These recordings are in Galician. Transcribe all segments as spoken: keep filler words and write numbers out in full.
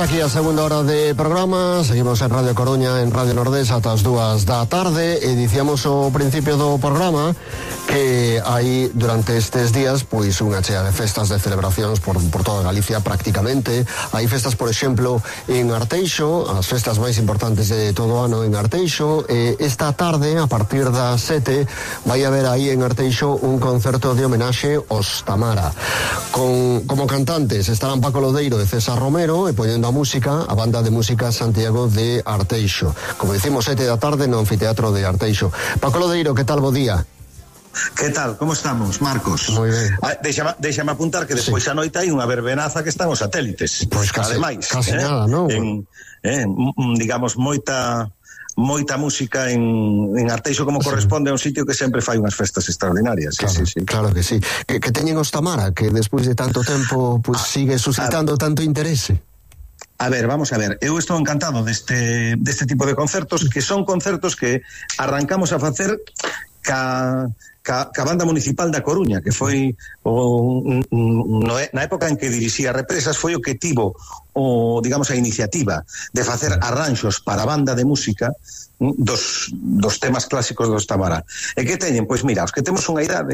Aquí a segunda hora de programa, seguimos en Radio Coruña, en Radio Nordés ata as dúas da tarde, e dicíamos ao principio do programa que hai durante estes días pois unha chea de festas, de celebracións por, por toda Galicia prácticamente. Hai festas, por exemplo, en Arteixo, as festas máis importantes de todo o ano en Arteixo, e esta tarde, a partir das sete, vai haber aí en Arteixo un concerto de homenaxe aos Tamara. Con, como cantantes estarán Paco Lodeiro e César Romero, e poñendo a música, a banda de música Santiago de Arteixo. Como dicimos, sete da tarde no Anfiteatro de Arteixo. Paco Lodeiro, que tal, bo día? Que tal, como estamos, Marcos? Moi ben. Ah, deixame, deixame apuntar que despois sí. A noite hai unha verbenaza que están os satélites. Pois case, ademais, case eh, nada, non? En, eh, digamos, moita moita música en, en Arteixo, como corresponde a un sitio que sempre fai unhas festas extraordinarias. Claro, sí, sí, sí. Claro que sí. Que, que teñen os Tamara, que despois de tanto tempo pues, ah, sigue suscitando ah, tanto interese. A ver, vamos a ver, eu estou encantado deste, deste tipo de concertos, que son concertos que arrancamos a facer ca, ca, ca banda municipal da Coruña, que foi o, no, na época en que dirixía Represas, foi o que tivo o, digamos, a iniciativa de facer arranxos para a banda de música dos, dos temas clásicos dos Tamara. E que teñen? Pois mira, os que temos unha idade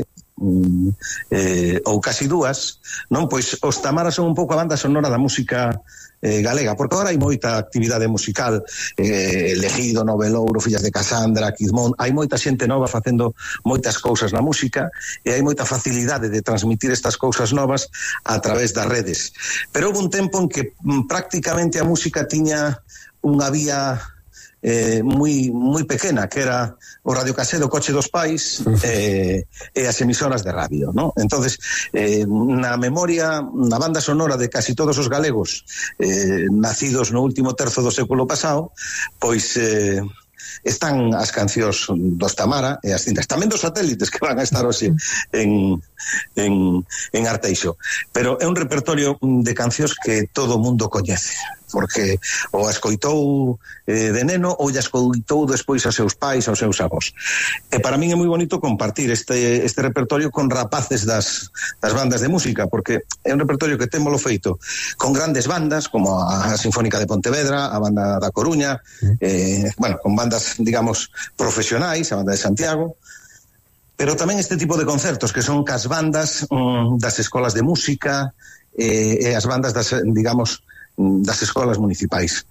eh, ou casi dúas, non? Pois os Tamara son un pouco a banda sonora da música Eh, galega, porque agora hai moita actividade musical, eh, Legido, Novelouro, Fillas de Casandra, Quizmón, hai moita xente nova facendo moitas cousas na música, e hai moita facilidade de transmitir estas cousas novas a través das redes. Pero houve un tempo en que m, prácticamente a música tiña unha vía eh, moi moi pequena, que era o radiocasé do coche dos pais eh, e as emisoras de radio, ¿no? Entonces, eh, na memoria, na banda sonora de casi todos os galegos eh, nacidos no último terzo do século pasado, pois eh, están as cancións dos Tamara e as cintas, tamén dos satélites que van a estar hoxe en, en, en Arteixo, pero é un repertorio de cancións que todo o mundo coñece, porque o a escoitou eh, de neno ou a escoitou despois aos seus pais, aos seus avós. E para min é moi bonito compartir este, este repertorio con rapaces das, das bandas de música, porque é un repertorio que témolo feito con grandes bandas, como a Sinfónica de Pontevedra, a banda da Coruña, eh, bueno, con bandas, digamos, profesionais, a banda de Santiago, pero tamén este tipo de concertos que son cas bandas um, das escolas de música eh, e as bandas das, digamos, das escolas municipais.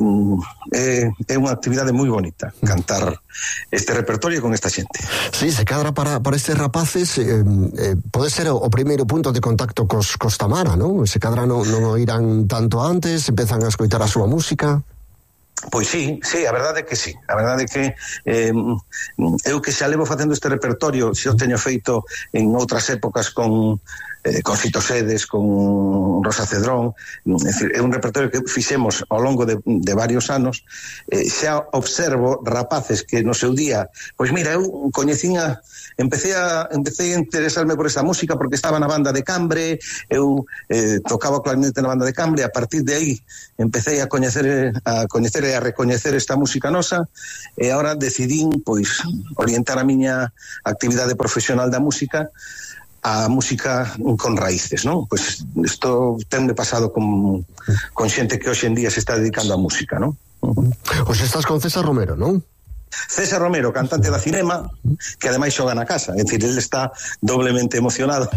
É, é unha actividade moi bonita cantar este repertorio con esta xente. Sí, se cadra para, para estes rapaces eh, eh, pode ser o, o primeiro punto de contacto cos, cos Tamara, non? Se cadra non, non o irán tanto antes, empezan a escoitar a súa música. Pois sí, sí, a verdade é que sí. A verdade é que eh, eu que xa levo facendo este repertorio, xa o teño feito en outras épocas con eh, con Fito Sedes, con Rosa Cedrón, é dicir, é un repertorio que fixemos ao longo de, de varios anos. Eh, xa observo rapaces que no seu día, pois mira, eu coñecín a empecé a empecé a interesarme por esta música porque estaba na banda de Cambre, eu eh, tocaba o clarinete na banda de Cambre, a partir de aí empecé a coñecer a coñecer e a recoñecer esta música nosa, e agora decidín pois orientar a miña actividade profesional da música a música con raíces, non? Pois isto tenme pasado con, con xente que hoxe en día se está dedicando á música, non? Hoxe estás con César Romero, non? César Romero, cantante da Cinema, que ademais xoga na casa, é dicir, ele está doblemente emocionado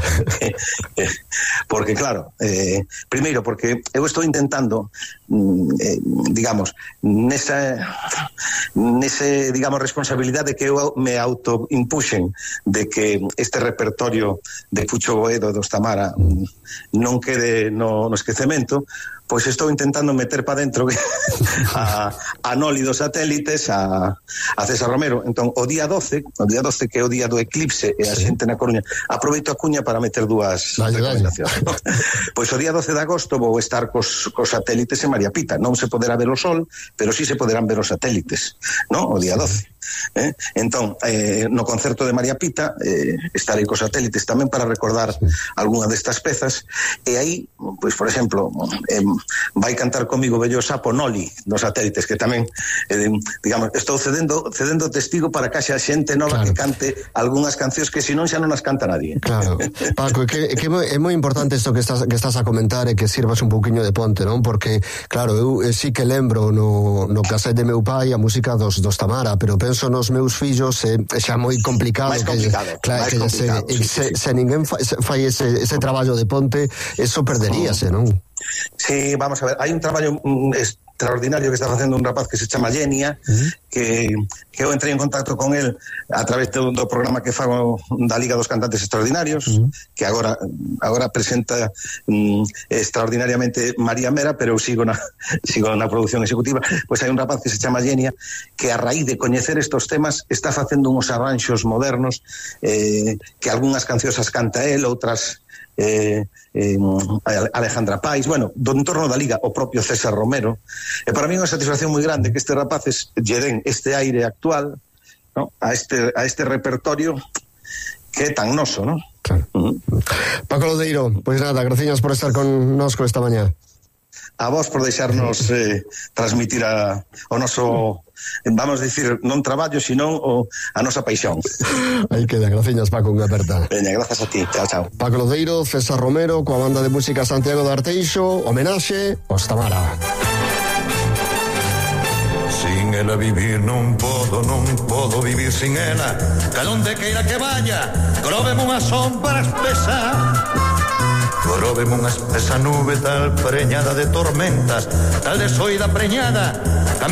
porque claro, eh, primeiro porque eu estou intentando eh, digamos nesa nese, digamos, responsabilidade que eu me autoimpuxen de que este repertorio de Pucho Boedo dos Tamara non quede no, no esquecemento, pois estou intentando meter para dentro a, a Noli dos satélites, a, a César Romero. Entón, o día doce, o día doce que é o día do eclipse e a sí. xente na Coruña, aproveito a cuña para meter dúas vale, recomendacións. Vale. Pois o día doce de agosto vou estar cos, cos satélites en María Pita. Non se poderá ver o sol, pero sí se poderán ver os satélites, non? O día doce. Eh? Entón, eh, no concerto de María Pita eh, estarei cos satélites tamén para recordar sí. algunha destas pezas, e aí, pois, por exemplo, eh, vai cantar comigo vello sapo Noli dos Satélites, que tamén eh, digamos, estou cedendo cedendo testigo para que haxa xente nova, claro, que cante algunhas cancións que senón xa non as canta nadie. Claro, Paco, que, que é moi importante isto que estás, que estás a comentar e que sirvas un pouquiño de ponte, non? Porque, claro, eu eh, sí que lembro no, no cassette de meu pai a música dos, dos Tamara, pero penso nos meus fillos é eh, xa moi complicado. Mais complicado, que, claro, máis que complicado. Se, sí, se, sí. se ninguén fai, fai ese, ese traballo de ponte, eso perderíase, non? Sí, vamos a ver, hai un traballo mm, extraordinario que está facendo un rapaz que se chama Genia, uh-huh. que, que eu entrei en contacto con él a través do, do programa que fago da Liga dos Cantantes Extraordinarios, uh-huh. que agora agora presenta mm, extraordinariamente María Mera, pero eu sigo na, sigo na produción executiva. Pois hai un rapaz que se chama Genia, que a raíz de coñecer estos temas está facendo uns arranxos modernos, eh, que algunhas cancións as canta él, outras Eh, eh, Alejandra Pais, bueno, do entorno da Liga, o propio César Romero, e para mí é unha satisfacción moi grande que estes rapaces lle den este aire actual, ¿no? a, este, a este repertorio que é tan noso, ¿no? Claro. Uh-huh. Paco Lodeiro, pois pues nada, graciñas por estar con nosco esta mañá. A vos por deixarnos eh, transmitir a, o noso, vamos a decir, non traballo, sino o, a nosa paixón. Aí queda, graciñas, Paco, unha aperta. Veña, grazas a ti, chao, chao. Paco Lodeiro, César Romero, coa banda de música Santiago de Arteixo, homenaxe aos Tamara. Sin ela vivir non podo, non podo vivir sin ela. Calonde queira que vaya, gróbeme unha sombra espesa. Gróbeme unha espesa nube tal preñada de tormentas, tal desoida preñada.